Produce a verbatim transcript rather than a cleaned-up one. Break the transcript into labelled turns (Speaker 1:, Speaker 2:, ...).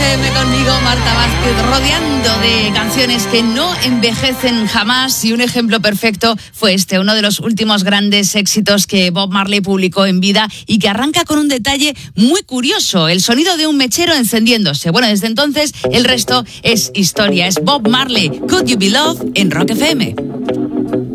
Speaker 1: F M conmigo, Marta Vázquez, rodeando de canciones que no envejecen jamás, y un ejemplo perfecto fue este, uno de los últimos grandes éxitos que Bob Marley publicó en vida y que arranca con un detalle muy curioso, el sonido de un mechero encendiéndose. Bueno, desde entonces el resto es historia, es Bob Marley, Could You Be Loved en Rock F M.